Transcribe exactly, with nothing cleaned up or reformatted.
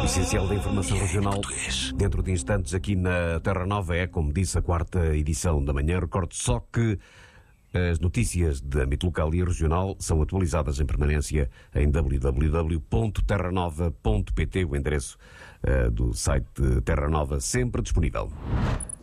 essencial da informação regional. Dentro de instantes, aqui na Terra Nova, é, como disse, a quarta edição da manhã. Recordo só que as notícias de âmbito local e regional são atualizadas em permanência em w w w ponto terra nova ponto p t, o endereço uh, do site Terra Nova, sempre disponível.